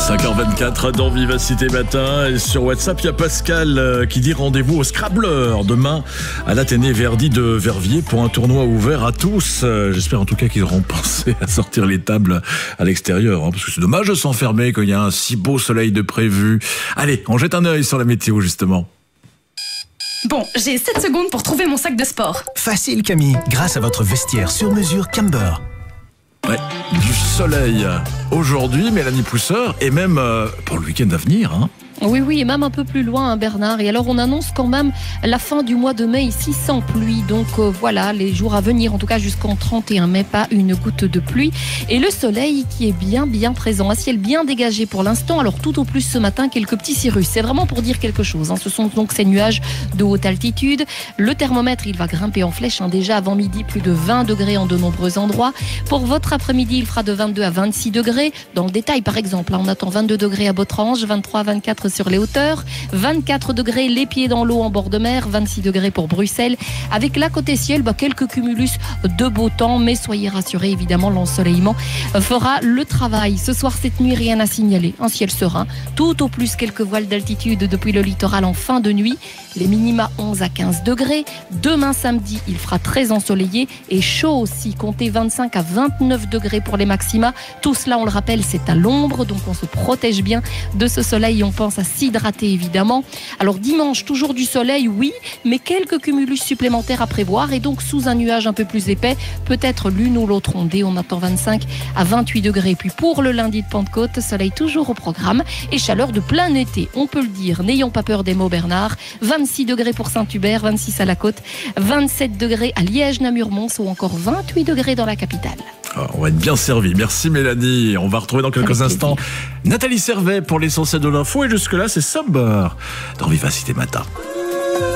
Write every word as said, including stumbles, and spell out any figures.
cinq heures vingt-quatre dans Vivacité Matin. Et sur WhatsApp, il y a Pascal euh, qui dit rendez-vous au Scrabbler demain à l'Athénée Verdi de Verviers pour un tournoi ouvert à tous. Euh, j'espère en tout cas qu'ils auront pensé à sortir les tables à l'extérieur, hein, parce que c'est dommage de s'enfermer quand il y a un si beau soleil de prévu. Allez, on jette un œil sur la météo justement. Bon, j'ai sept secondes pour trouver mon sac de sport. Facile Camille, grâce à votre vestiaire sur mesure Camber. Ouais, du soleil aujourd'hui, Mélanie Pousseur, et même euh, pour le week-end à venir, hein. Oui, oui, et même un peu plus loin, hein, Bernard. Et alors, on annonce quand même la fin du mois de mai ici sans pluie. Donc euh, voilà, les jours à venir, en tout cas jusqu'en trente et un mai, pas une goutte de pluie. Et le soleil qui est bien, bien présent. Un ciel bien dégagé pour l'instant. Alors tout au plus ce matin, quelques petits cirrus. C'est vraiment pour dire quelque chose, hein. Ce sont donc ces nuages de haute altitude. Le thermomètre, il va grimper en flèche, hein. Déjà avant midi, plus de vingt degrés en de nombreux endroits. Pour votre après-midi, il fera de vingt-deux à vingt-six degrés. Dans le détail, par exemple, hein, on attend vingt-deux degrés à Botrange, vingt-trois à vingt-quatre sur les hauteurs, vingt-quatre degrés les pieds dans l'eau en bord de mer, vingt-six degrés pour Bruxelles. Avec là côté ciel, bah, quelques cumulus de beau temps, mais soyez rassurés, évidemment, l'ensoleillement fera le travail. Ce soir, cette nuit, rien à signaler. Un ciel serein, tout au plus quelques voiles d'altitude depuis le littoral en fin de nuit. Les minima onze à quinze degrés. Demain samedi, il fera très ensoleillé et chaud aussi. Comptez vingt-cinq à vingt-neuf degrés pour les maxima. Tout cela, on le rappelle, c'est à l'ombre, donc on se protège bien de ce soleil. On pense à s'hydrater évidemment. Alors dimanche, toujours du soleil, oui, mais quelques cumulus supplémentaires à prévoir et donc sous un nuage un peu plus épais, peut-être l'une ou l'autre ondée. On attend vingt-cinq à vingt-huit degrés. Puis pour le lundi de Pentecôte, soleil toujours au programme et chaleur de plein été, on peut le dire. N'ayons pas peur des mots, Bernard. vingt-six degrés pour Saint-Hubert, vingt-six à la côte, vingt-sept degrés à Liège, Namur-Mons ou encore vingt-huit degrés dans la capitale. Ah, on va être bien servi. Merci Mélanie. On va retrouver dans quelques Avec instants plaisir. Nathalie Servet pour l'essentiel de l'info. Et jusque-là, c'est Somber dans Vivacité Matin.